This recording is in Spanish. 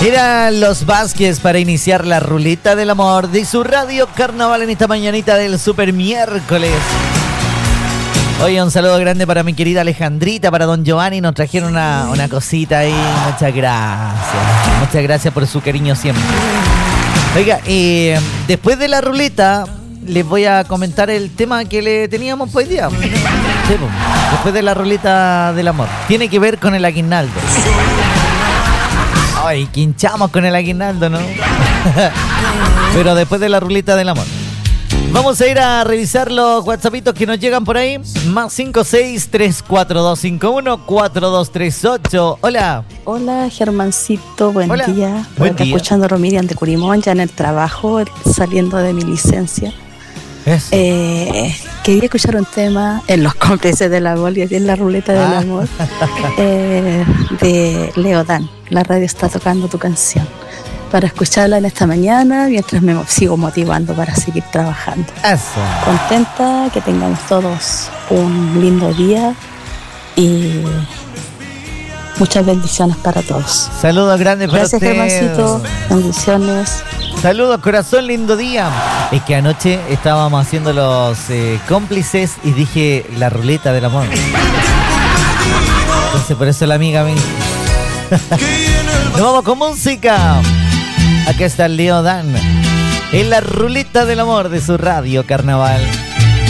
Eran los Vázquez para iniciar la ruleta del amor de su radio Carnaval en esta mañanita del super miércoles. Oye, un saludo grande para mi querida Alejandrita, para don Giovanni, nos trajeron una cosita ahí, muchas gracias por su cariño siempre. Oiga, después de la ruleta les voy a comentar el tema que le teníamos hoy día. Sí, después de la ruleta del amor, tiene que ver con el aguinaldo. Ay, quinchamos con el aguinaldo, ¿no? Pero después de la ruleta del amor. Vamos a ir a revisar los WhatsAppitos que nos llegan por ahí. Más 56342514238. Hola. Hola, Germancito, buen Hola. día. Buen día. Escuchando a Miriam de Curimón, ya en el trabajo, saliendo de mi licencia. Eso. Quería escuchar un tema en los cómplices de la Boli, en la ruleta del amor, de Leodán. La radio está tocando tu canción. Para escucharla en esta mañana, mientras me sigo motivando para seguir trabajando. Eso. Contenta, que tengamos todos un lindo día y muchas bendiciones para todos. Saludos grandes para Gracias, usted. Germancito. Bendiciones. Saludos, corazón, lindo día. Es que anoche estábamos haciendo los cómplices y dije la ruleta del amor. Entonces por eso la amiga me... Nos vamos con música. Acá está Leodán en la ruleta del amor de su radio Carnaval.